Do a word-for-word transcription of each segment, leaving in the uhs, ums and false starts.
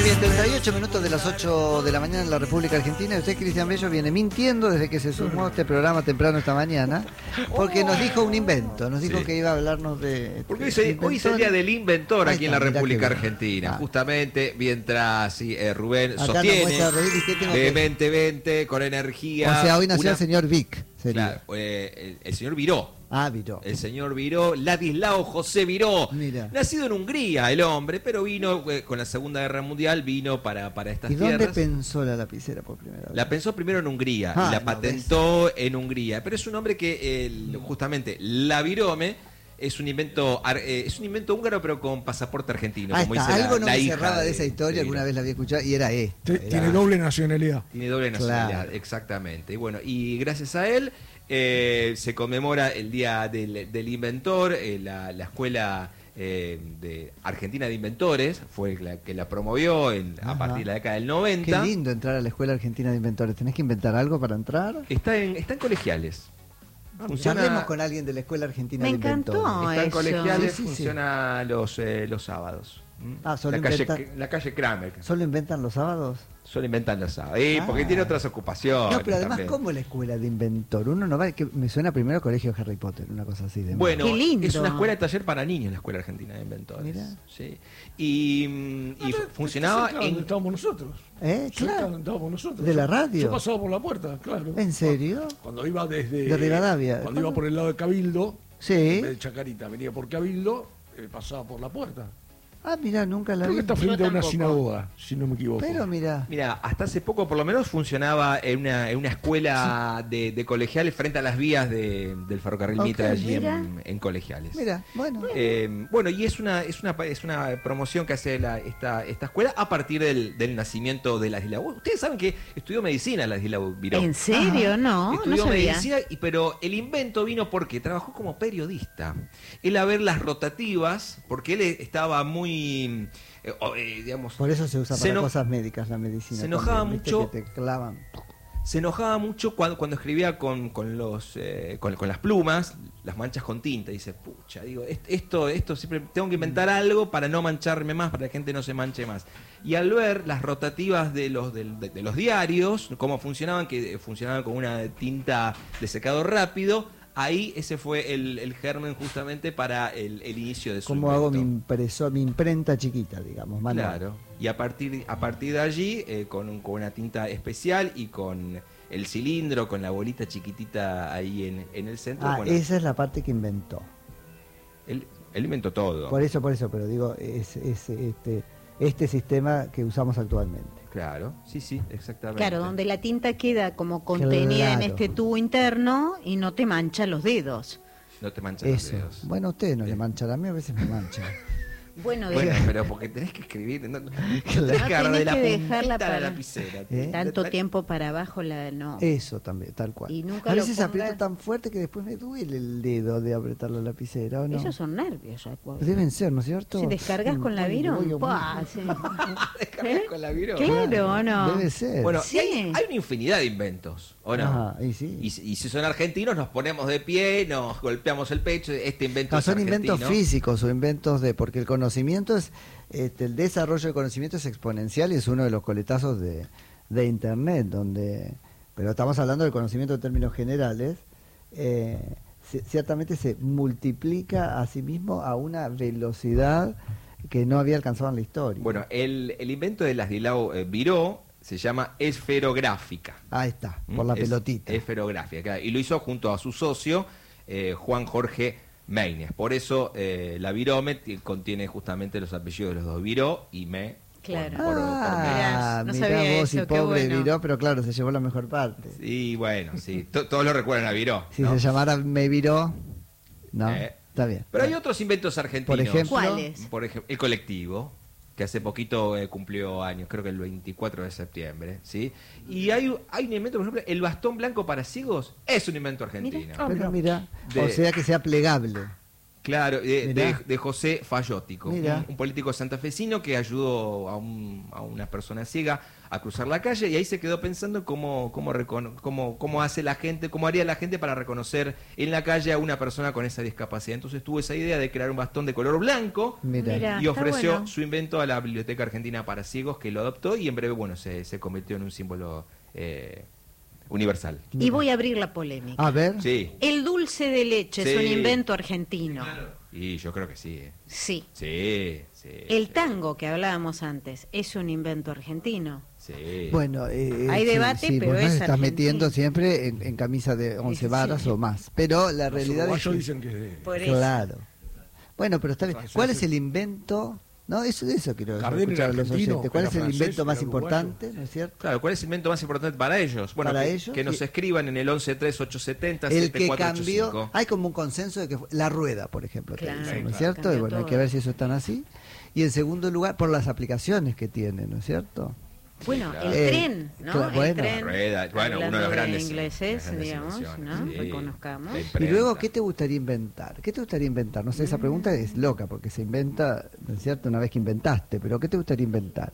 bien, treinta y ocho minutos de las ocho de la mañana en la República Argentina. Y usted, Cristian Bello, viene mintiendo desde que se sumó a este programa temprano esta mañana, porque nos dijo un invento, nos dijo sí. que iba a hablarnos de... Porque hoy, se, hoy es el día del inventor aquí está, en la República Argentina, ah. justamente mientras sí, eh, Rubén acá sostiene vehementemente, que... con energía... O sea, hoy nació una... el señor Vic. Claro, eh, el, el señor Viró. Ah, Viró. El señor Viró, Ladislao José Viró. Mira. Nacido en Hungría el hombre, pero vino eh, con la Segunda Guerra Mundial, vino para, para estas tierras. ¿Y dónde tierras. pensó la lapicera por primera vez? La pensó primero en Hungría, ah, y la no patentó ves. en Hungría. Pero es un hombre que, eh, justamente, la virome es un invento eh, es un invento húngaro, pero con pasaporte argentino. Ah, como está. dice Algo la, no la me hija cerraba de, de esa historia, alguna vez la había escuchado, y era esto. Era... Tiene doble nacionalidad. Tiene doble nacionalidad, claro. Exactamente. Y bueno, y gracias a él... Eh, se conmemora el Día del, del Inventor, eh, la, la Escuela eh, de Argentina de Inventores fue la que la promovió en, a partir de la década del noventa. Qué lindo entrar a la Escuela Argentina de Inventores. ¿Tenés que inventar algo para entrar? Está en, está en colegiales. Funciona... Charlemos con alguien de la Escuela Argentina Me de Inventores. encantó está en eso. colegiales, sí, sí, funciona sí. los eh, los sábados. Ah, solo la, inventa... calle, la calle Kramer. ¿Solo inventan los sábados? Solo inventan los sábados. Sí, ah. porque tiene otras ocupaciones. No, pero además, también. ¿cómo la escuela de inventor? Uno no va, que me suena primero colegio de Harry Potter, una cosa así. De bueno, Qué lindo. Es una escuela de taller para niños, la Escuela Argentina de Inventores. Mirá. Sí. Y, y no, funcionaba claro, en... estábamos nosotros. ¿Eh? Claro. Estábamos nosotros. ¿De la radio? Yo pasaba por la puerta, claro. ¿En serio? Cuando iba desde... De Rivadavia. Cuando iba por el lado de Cabildo, sí. en vez de Chacarita, venía por Cabildo, eh, pasaba por la puerta. Ah, mira, nunca la Creo vi. que está frente a una sinagoga, si no me equivoco. Pero mira. Mira, hasta hace poco por lo menos funcionaba en una, en una escuela sí. de, de colegiales frente a las vías de, del ferrocarril okay, Mitre allí en, en colegiales. Mira, bueno. Eh, bueno, y es una, es una es una promoción que hace la, esta, esta escuela a partir del, del nacimiento de Ladislao. Ustedes saben que estudió medicina Ladislao Viró. ¿En serio? Ajá. No, estudió no sabía. medicina, y, pero el invento vino porque trabajó como periodista. Él a ver las rotativas, porque él estaba muy... Eh, eh, digamos, por eso se usa se para no, cosas médicas la medicina. Se enojaba también, mucho. Que te clavan. Se enojaba mucho cuando, cuando escribía con, con los eh, con, con las plumas, las manchas con tinta. Dice, pucha, digo, esto, esto siempre tengo que inventar algo para no mancharme más, para que la gente no se manche más. Y al ver las rotativas de los de, de, de los diarios, cómo funcionaban, que funcionaban con una tinta de secado rápido. Ahí ese fue el, el germen justamente para el, el inicio de su ¿Cómo invento. hago mi impresor, mi imprenta chiquita, digamos, manual? Claro. Y a partir, a partir de allí, eh, con, un, con una tinta especial y con el cilindro, con la bolita chiquitita ahí en, en el centro. Ah, bueno, esa es la parte que inventó. Él, él inventó todo. Por eso, por eso, pero digo, es, es este, este sistema que usamos actualmente. Claro, sí, sí, exactamente. Claro, donde la tinta queda como contenida claro. en este tubo interno y no te mancha los dedos. No te mancha Eso. los dedos. Bueno, a ustedes no eh. le manchan, a mí a veces me manchan. Bueno, bueno de... pero porque tenés que escribir, no, no, claro. tenés que agarrar de la dejarla para la para lapicera. ¿Eh? Tanto tiempo para abajo, la no. Eso también, tal cual. Y nunca a veces ponga... aprieto tan fuerte que después me duele el dedo de apretar la lapicera, ¿o no? Esos son nervios, ya. Deben ser, ¿no es cierto? Si descargas con la Viro, sí. ¿Descargas con la Viro? Claro, ¿o no? Debe ser. Bueno, sí. hay, hay una infinidad de inventos, ¿o no? Ajá, y, sí. y, y si son argentinos, nos ponemos de pie, nos golpeamos el pecho, este invento no, es son argentino. Inventos físicos o inventos de... Porque el conocimiento es... Este, el desarrollo del conocimiento es exponencial y es uno de los coletazos de, de Internet, donde... Pero estamos hablando del conocimiento en términos generales. Eh, ciertamente se multiplica a sí mismo a una velocidad que no había alcanzado en la historia. Bueno, el, el invento de Ladislao eh, Viró se llama esferográfica. Ahí está, por ¿Mm? la es, pelotita. Esferográfica, y lo hizo junto a su socio, eh, Juan Jorge Meines. Por eso eh, la Virome contiene justamente los apellidos de los dos, Viró y Me. Claro. Por, por, ah, por no mirá sabía vos eso, y pobre bueno. Viró, pero claro, se llevó la mejor parte. Sí, bueno, sí. Todos lo recuerdan a Viró. Si ¿no? se llamara Me Viró, no, eh, está bien. Pero hay otros inventos argentinos. Por ejemplo, ¿cuáles? Por ejemplo, el colectivo, que hace poquito eh, cumplió años, creo que el veinticuatro de septiembre, ¿sí? Y hay, hay un invento, por ejemplo, el bastón blanco para ciegos, es un invento argentino. Mira, pero mira, De... o sea que sea plegable. Claro, de, de, Mirá. de José Fayótico, un, Mirá. un político santafesino que ayudó a, un, a una persona ciega a cruzar la calle y ahí se quedó pensando cómo, cómo, recono- cómo, cómo hace la gente, cómo haría la gente para reconocer en la calle a una persona con esa discapacidad. Entonces tuvo esa idea de crear un bastón de color blanco Mira. Mira. y está ofreció bueno. su invento a la Biblioteca Argentina para Ciegos, que lo adoptó y en breve, bueno, se, se convirtió en un símbolo eh, universal. Y voy a abrir la polémica. A ver. Sí. El dulce de leche es Sí. un invento argentino. Y yo creo que sí. eh. Sí. Sí, sí. El sí, tango que hablábamos antes es un invento argentino. Sí. Bueno, eh, Hay sí, debate, sí, pero vos nos es estás argentino. metiendo siempre en, en camisa de once Sí. varas o más. Pero la Los realidad es uruguayos que... dicen que es de Por eso. Claro. Bueno, pero está bien. Francés, ¿Cuál es sí. el invento? No, eso, eso quiero Gardel escuchar era a los argentino, oyentes. ¿Cuál era es el francés, invento más era uruguayo. importante? ¿No es cierto? Claro, ¿cuál es el invento más importante para ellos? Bueno, Para que, ellos, que nos sí. escriban en el once tres ocho setenta El siete que cuatro ocho cinco. cambió, hay como un consenso de que fue la rueda, por ejemplo, te Claro, dicen, ¿no es claro. cierto? Y Cambió bueno, hay todo. que ver si eso es tan así. Y en segundo lugar, por las aplicaciones que tiene, ¿no es cierto? Bueno, claro. el Eh, tren, ¿no? claro, bueno. el tren, La rueda, bueno, uno hablando de los grandes- de ingleses, las grandes digamos, invenciones, ¿no? sí. Reconozcamos. La Y imprenta. luego, ¿qué te gustaría inventar? ¿Qué te gustaría inventar? No sé, esa pregunta es loca, porque se inventa, ¿no es cierto?, una vez que inventaste, pero ¿qué te gustaría inventar?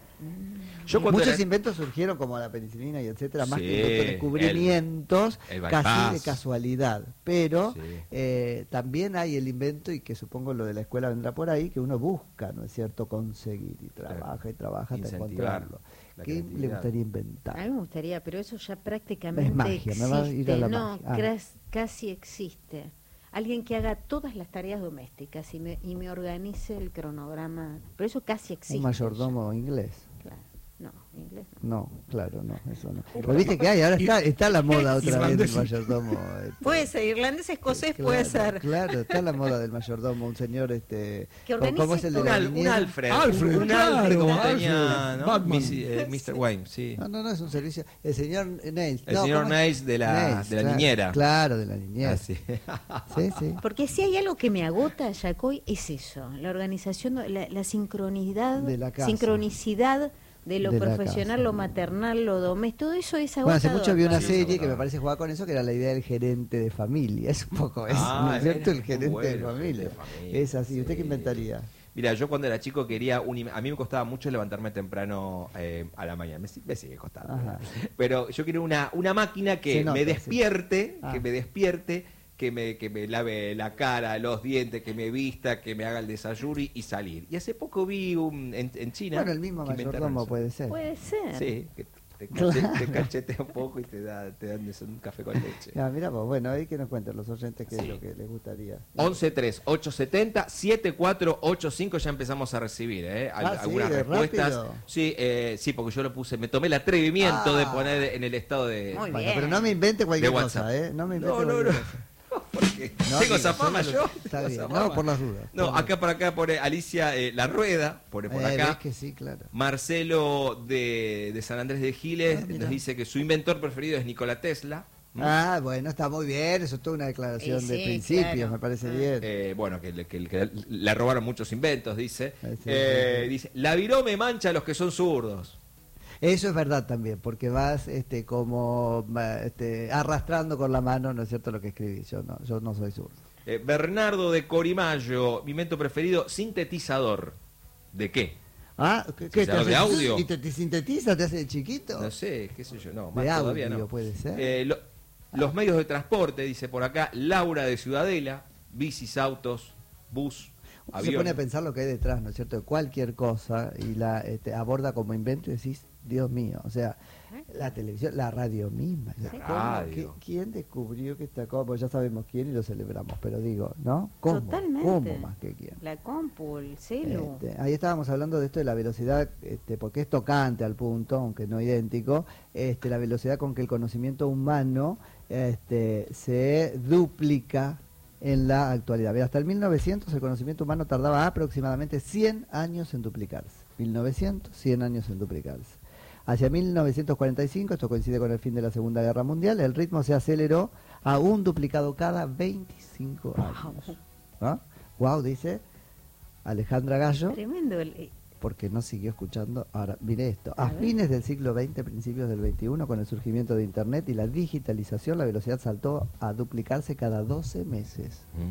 Yo cuando Muchos era- inventos surgieron como la penicilina y etcétera, más Sí, que inventos, descubrimientos el- el casi bypass. de casualidad. Pero Sí. eh, también hay el invento, y que supongo lo de la escuela vendrá por ahí, que uno busca, ¿no es cierto?, conseguir y trabaja Claro. y trabaja hasta Incentivar encontrarlo. la ¿Qué le creatividad. gustaría A inventar? mí me gustaría, pero eso ya prácticamente Es magia, me va a ir a la no, magia. Ah. cras- casi existe. Alguien que haga todas las tareas domésticas y me, y me organice el cronograma. Pero eso casi existe. Un mayordomo inglés. ya. Claro. No, inglés no. No, claro, no, eso no. Pero viste que hay, ahora está, está la moda otra vez del Irlandés. mayordomo. este, Puede ser, irlandés, escocés claro, puede ser. Claro, está la moda del mayordomo, un señor, este... Que ¿cómo- ¿Cómo es el de Un, la Al- un niñera? Alfred. Alfred, un, un claro, Alfred como Alfred, tenía, ¿no? Batman. Missy- eh, mister Wayne, sí. No, no, no, es un servicio. El señor Nails. El No, señor ¿cómo es? Nails de la- Nails, de la claro, niñera. Claro, de la niñera. Ah, sí. Sí, sí. Porque si hay algo que me agota, Yacoy, es eso, la organización, la, la sincronidad, De la casa. sincronicidad de lo De la profesional, casa. lo maternal, lo doméstico, todo eso es Bueno, agotador. hace mucho vi una Sí, serie que agotador. me parece jugar con eso, que era la idea del gerente de familia. Es un poco eso, Ah, ¿no es cierto? era El gerente muy de bueno, familia. gerente de familia, Es así. ¿Usted sí. qué inventaría? Mira, yo cuando era chico quería un im- a mí me costaba mucho levantarme temprano eh, a la mañana, me, si- me sigue costando. Ajá. Pero yo quería una, una máquina que Se nota, me sí. despierte, Ah. que me despierte, que me, que me lave la cara, los dientes, que me vista, que me haga el desayuno y, y salir. Y hace poco vi un, en, en China. Bueno, el mismo que inventaron mayordomo eso. puede ser. Puede ser. Sí, que te, Claro. cache- te cachetea un poco y te, da, te dan eso, un café con leche. Ah, mira vos, bueno, ahí que nos cuenten los oyentes qué Sí. es lo que les gustaría. once tres ocho setenta siete cuatro ocho cinco ya empezamos a recibir ¿eh? Al- Ah, ¿sí? algunas ¿De respuestas. rápido? Sí, eh, sí, porque yo lo puse, me tomé el atrevimiento Ah. de poner en el estado de. Muy Bueno, bien. pero no me invente cualquier De cosa, WhatsApp. ¿eh? No me invente No, no, cualquier no. cosa. Porque No, tengo digo, esa fama solo- yo. Está tengo bien, esa no, fama. por las dudas. No, Por las acá por acá pone Alicia eh, La Rueda, pone por Eh, acá. ves que sí, claro. Marcelo de, de San Andrés de Giles Ah, mira. nos dice que su inventor preferido es Nikola Tesla. ¿Mm? Ah, bueno, está muy bien, eso es toda una declaración Sí, de sí, principios, claro. me parece Ah. bien. Eh, bueno, que, le- que, que le robaron muchos inventos, dice. Ah, sí, Eh, sí, sí. Dice, la virome mancha a los que son zurdos. Eso es verdad también, porque vas este como ma- este, arrastrando con la mano, ¿no es cierto lo que escribí? Yo no, yo no soy zurdo. Eh, Bernardo de Corimayo, mi invento preferido, sintetizador. ¿De qué? Ah, ¿qué, qué, te Sintetizador de hace- audio. ¿Y te, te sintetiza, te hace de chiquito? No sé, qué sé yo, no, más De todavía audio no. puede ser. Eh, lo- los medios de transporte, dice por acá, Laura de Ciudadela, bicis, autos, bus, Uno se avión. pone a pensar lo que hay detrás, ¿no es cierto? De cualquier cosa y la este, aborda como invento y decís, Dios mío, o sea, la televisión, la radio misma. Sí. ¿Cómo? Radio. ¿Qué- ¿Quién descubrió que esta cosa? Pues ya sabemos quién y lo celebramos, pero digo, ¿no? ¿Cómo? Totalmente. ¿Cómo más que quién? La compu, el celu. Este, ahí estábamos hablando de esto de la velocidad, este, porque es tocante al punto, aunque no idéntico, este, la velocidad con que el conocimiento humano este, se duplica en la actualidad. Mira, hasta el mil novecientos el conocimiento humano tardaba aproximadamente cien años en duplicarse. mil novecientos, cien años en duplicarse. Hacia mil novecientos cuarenta y cinco, esto coincide con el fin de la Segunda Guerra Mundial, el ritmo se aceleró a un duplicado cada veinticinco años. ¿Ah? Wow, dice Alejandra Gallo, Tremendo. el- eh, porque no siguió escuchando. Ahora, mire esto. A A ver. fines del siglo veinte, principios del veintiuno, con el surgimiento de Internet y la digitalización, la velocidad saltó a duplicarse cada doce meses. Mm.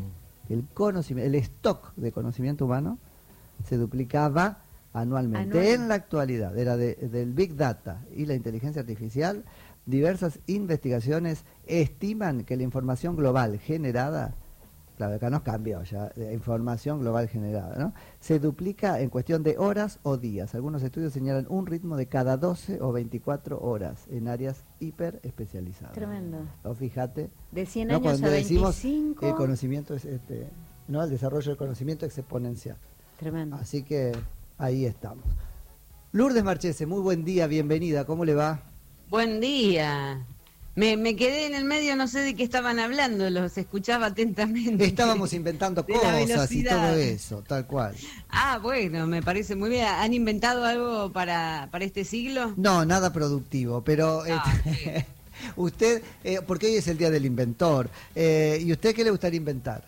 El conocimiento, el stock de conocimiento humano se duplicaba anualmente. Anual. En la actualidad, era de, del Big Data y la inteligencia artificial, diversas investigaciones estiman que la información global generada, claro, acá nos cambió ya, la información global generada, ¿no?, se duplica en cuestión de horas o días. Algunos estudios señalan un ritmo de cada doce o veinticuatro horas en áreas hiper especializadas. Tremendo. O fíjate, De cien ¿no?, años cuando a decimos veinticinco. el conocimiento es este, ¿no?, el desarrollo del conocimiento es exponencial. Tremendo. Así que ahí estamos. Lourdes Marchese, muy buen día, bienvenida, ¿cómo le va? Buen día. Me, me quedé en el medio, no sé de qué estaban hablando, los escuchaba atentamente. Estábamos inventando De la cosas y velocidad. todo eso, tal cual. Ah, bueno, me parece muy bien. ¿Han inventado algo para, para este siglo? No, nada productivo, pero Ah, este, usted, eh, porque hoy es el Día del Inventor, eh, ¿y usted qué le gustaría inventar?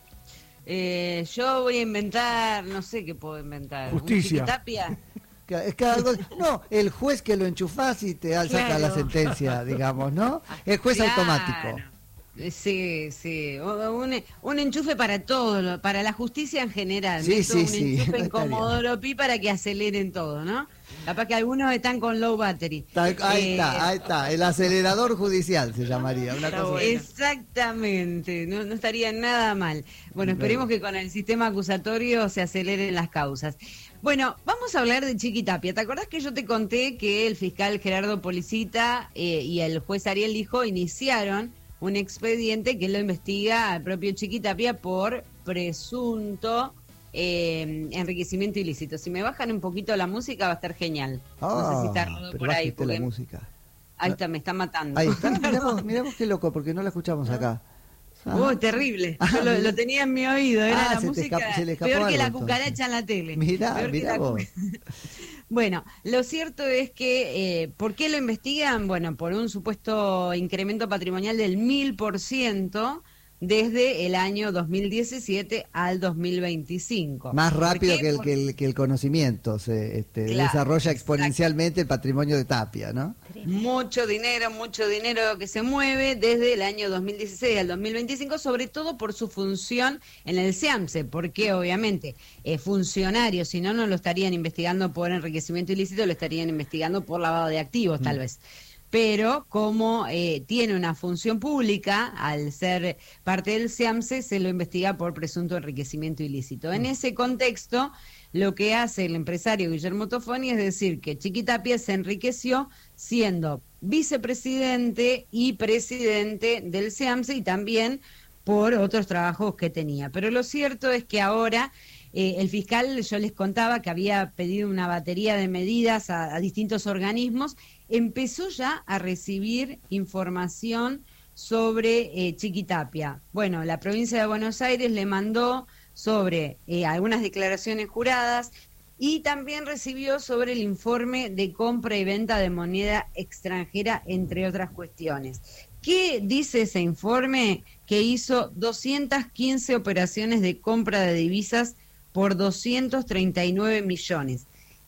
Eh, yo voy a inventar, no sé qué puedo inventar. Justicia. ¿Un Chiquitapia? Que- Es que algo, no, el juez que lo enchufás y te saca Claro. la sentencia, digamos, ¿no? El juez Claro. automático. Eh, Sí, sí, O- un, un enchufe para todo, lo- para la justicia en general. Sí, Meto sí, un sí, enchufe en estaría. Comodoro Pi para que aceleren todo, ¿no? Capaz que algunos están con low battery. Tal- ahí Eh, está, ahí está, el acelerador judicial se llamaría, una Está cosa bueno. así. Exactamente, no, no estaría nada mal. Bueno, esperemos que con el sistema acusatorio se aceleren las causas. Bueno, vamos a hablar de Chiquitapia. ¿Te acordás que yo te conté que el fiscal Gerardo Policita eh, y el juez Ariel Lijo iniciaron un expediente que lo investiga al propio Chiquitapia por presunto eh, enriquecimiento ilícito? Si me bajan un poquito la música va a estar genial. No sé si está Ah, Rodo pero por ahí. bájete la porque- música. Ahí está, me está matando. Ahí está, miramos, miramos qué loco, porque no la escuchamos acá. Ah. Uy, terrible. Ah, Yo lo, mira. lo tenía en mi oído. Era Ah, la se te música escapó- se le escapó peor que la algo, cucaracha entonces. en la tele. Mirá, Peor que mirá la vos. cu- Bueno, lo cierto es que, eh, ¿por qué lo investigan? Bueno, por un supuesto incremento patrimonial del mil por ciento desde el año dos mil diecisiete al dos mil veinticinco. Más ¿Por rápido qué? que el, Por- que el, que el conocimiento, se este, Claro, desarrolla exacto. exponencialmente el patrimonio de Tapia, ¿no? Mucho dinero, mucho dinero que se mueve desde el año dos mil dieciséis al dos mil veinticinco, sobre todo por su función en el SEAMSE, porque obviamente es funcionario, si no, no lo estarían investigando por enriquecimiento ilícito, lo estarían investigando por lavado de activos, tal vez. Pero como eh, tiene una función pública, al ser parte del SEAMSE, se lo investiga por presunto enriquecimiento ilícito. En ese contexto, lo que hace el empresario Guillermo Tofoni es decir que Chiquitapia se enriqueció siendo vicepresidente y presidente del SEAMSE y también por otros trabajos que tenía. Pero lo cierto es que ahora eh, el fiscal, yo les contaba que había pedido una batería de medidas a, a distintos organismos, empezó ya a recibir información sobre eh, Chiquitapia. Bueno, la provincia de Buenos Aires le mandó sobre eh, algunas declaraciones juradas y también recibió sobre el informe de compra y venta de moneda extranjera, entre otras cuestiones. ¿Qué dice ese informe? Que hizo doscientas quince operaciones de compra de divisas por doscientos treinta y nueve millones.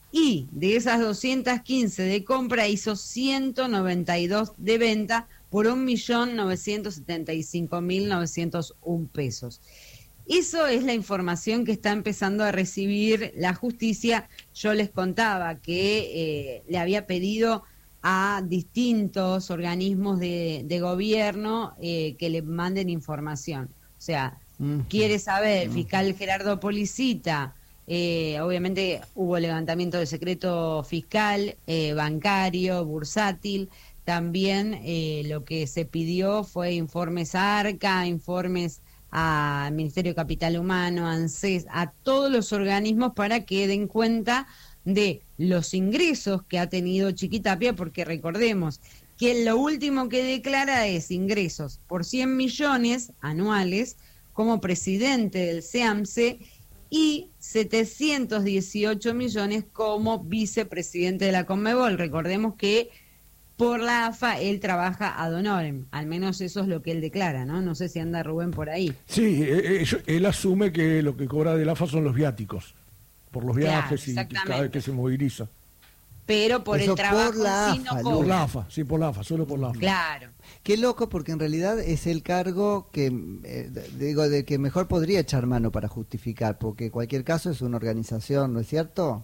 Y de esas doscientas quince de compra hizo ciento noventa y dos de venta por un millón novecientos setenta y cinco mil novecientos un pesos. Eso es la información que está empezando a recibir la justicia. Yo les contaba que eh, le había pedido a distintos organismos de, de gobierno eh, que le manden información. O sea, Mm. quiere saber, el fiscal Gerardo Policita, eh, obviamente hubo levantamiento del secreto fiscal, eh, bancario, bursátil, también eh, lo que se pidió fue informes a ARCA, informes al Ministerio de Capital Humano, a ANSES, a todos los organismos para que den cuenta de los ingresos que ha tenido Chiquitapia, porque recordemos que lo último que declara es ingresos por cien millones anuales como presidente del SEAMSE y setecientos dieciocho millones como vicepresidente de la Conmebol. Recordemos que por la A F A él trabaja ad honorem, al menos eso es lo que él declara, ¿no? No sé si anda Rubén por ahí. Sí, eh, eh, él asume que lo que cobra del A F A son los viáticos, por los Claro, viajes y exactamente. cada vez que se moviliza. pero por Eso el trabajo por la en sí no AFA, Por cobra. la AFA, sí, por la AFA, solo por la AFA. Claro. Qué loco, porque en realidad es el cargo que, eh, digo, de que mejor podría echar mano para justificar, porque en cualquier caso es una organización, ¿no es cierto?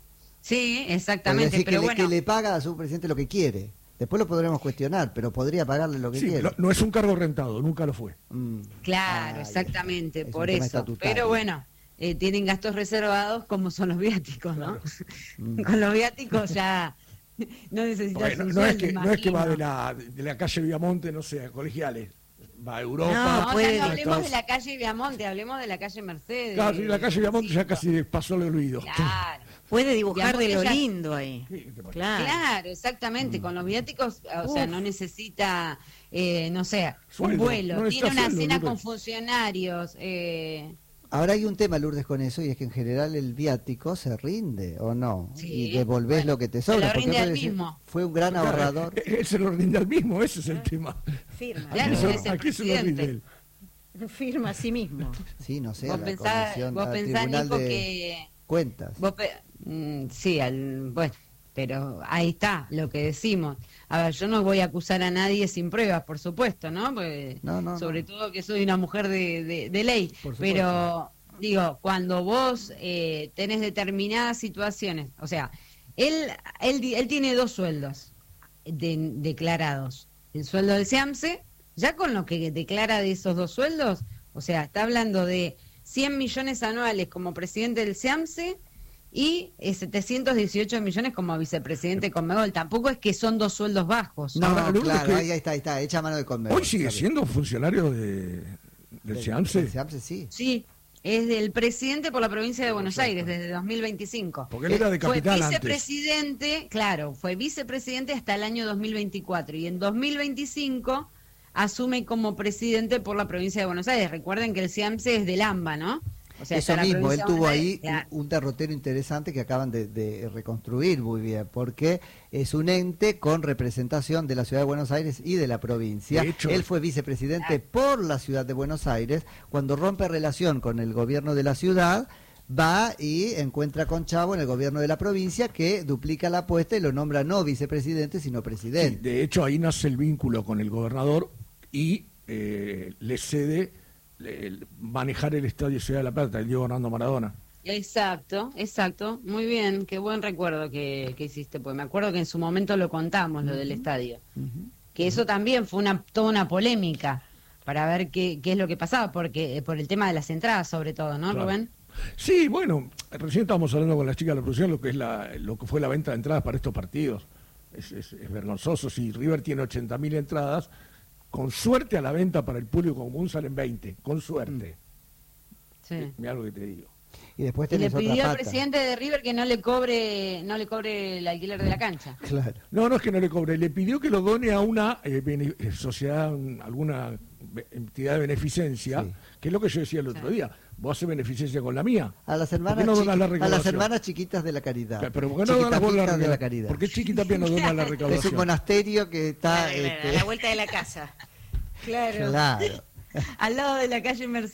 Sí, Porque exactamente, decir pero que, le, bueno. que le paga a su presidente lo que quiere. Después lo podremos cuestionar, pero podría pagarle lo que Sí, quiere. no, no es un cargo rentado, nunca lo fue. Mm. Claro, Ah, exactamente, es un por tema eso. estatutario. Pero bueno, eh, tienen gastos reservados como son los viáticos, ¿no? Mm. Con los viáticos ya no necesitas Porque no, un no es sueldo, que, no es que va de imagino. la, de la calle Viamonte, no sé, a colegiales. Va a Europa. No, puede- ya no a hablemos Estados- de la calle Viamonte, hablemos de la calle Mercedes. Claro, sí, la calle Viamonte ya casi pasó el olvido. Claro. Puede dibujar de Viamonte lo ya- lindo ahí. Sí, ¿qué te parece? Claro. Claro, exactamente. Con los viáticos, o sea, Uf. no necesita, eh, no sé, un Sueldo, vuelo. no necesita Tiene una sueldo, cena Lupe. con funcionarios. Eh, Ahora hay un tema, Lourdes, con eso, y es que en general el viático se rinde, ¿o no? Sí, y devolvés bueno, lo que te se sobra. lo porque rinde al parece- mismo. fue un gran Claro, ahorrador. Él se lo rinde al mismo, ese es el tema. Firma. Claro, Aquí se- es el aquí se lo rinde él. Firma a sí mismo. Sí, no sé, a vos la pensás, comisión, vos al pensás, Tribunal Nico, de que... Cuentas. Vos pe- mm, sí, al, bueno, pero ahí está lo que decimos. A ver, yo no voy a acusar a nadie sin pruebas, por supuesto, ¿no? Porque, No, no, sobre no. todo que soy una mujer de, de- de ley. Por supuesto. Pero, digo, cuando vos eh, tenés determinadas situaciones, o sea, él, él, di- él tiene dos sueldos de- declarados. El sueldo del SEAMSE, ya con lo que declara de esos dos sueldos, o sea, está hablando de cien millones anuales como presidente del SEAMSE y eh, setecientos dieciocho millones como vicepresidente de Conmebol. Tampoco es que son dos sueldos bajos. No, Ahora, lo único claro, que- ahí, ahí está, ahí está, echa mano de Conmebol. Hoy sigue está bien. siendo funcionario de, del SEAMSE. Del SEAMSE, sí. Sí, es del presidente por la provincia de Buenos Aires desde dos mil veinticinco. Porque él era de Fue capital antes. vicepresidente, claro, fue vicepresidente hasta el año dos mil veinticuatro y en dos mil veinticinco asume como presidente por la provincia de Buenos Aires. Recuerden que el SEAMSE es del AMBA, ¿no? O sea, Eso está la mismo, él provincia de tuvo Buenos ahí Aires, claro. un, un derrotero interesante que acaban de, de reconstruir muy bien, porque es un ente con representación de la ciudad de Buenos Aires y de la provincia. De hecho- él fue vicepresidente por la ciudad de Buenos Aires. Cuando rompe relación con el gobierno de la ciudad, va y encuentra con Chavo en el gobierno de la provincia, que duplica la apuesta y lo nombra no vicepresidente, sino Sí, presidente. de hecho, ahí nace el vínculo con el gobernador y eh, le cede eh, manejar el Estadio Ciudad de la Plata, el Diego Armando Maradona. Exacto, exacto. Muy bien, qué buen recuerdo que, que hiciste, pues me acuerdo que en su momento lo contamos, lo del estadio. Ujú. Que eso también fue una toda una polémica para ver qué, qué es lo que pasaba, porque eh, por el tema de las entradas sobre todo, ¿no, Claro. Rubén? Sí, bueno, recién estábamos hablando con las chicas de la producción lo que es la, lo que fue la venta de entradas para estos partidos. Es, es, es vergonzoso. Si River tiene ochenta mil entradas, con suerte a la venta para el público común salen veinte, con suerte. Sí. Mira lo que te digo. Y después Y le tenés otra pidió al pata. presidente de River que no le cobre, no le cobre el alquiler de la cancha. Claro. No, no es que no le cobre, le pidió que lo done a una eh, bene- eh, sociedad, un- alguna be- entidad de beneficencia, Sí. que es lo que yo decía el otro Sí. día. Vos haces beneficencia con la mía. A las ¿Por hermanas, qué no donas chiqui- la a las recaudación? hermanas chiquitas de la caridad. Pero ¿por qué no donas vos la Chiquitapitas de la recaudación? caridad. ¿Por qué Chiquitapia no dona la Es un recaudación? monasterio que está... Claro, claro, este, a la vuelta de la casa. Claro. claro. Al lado de la calle Mercedes.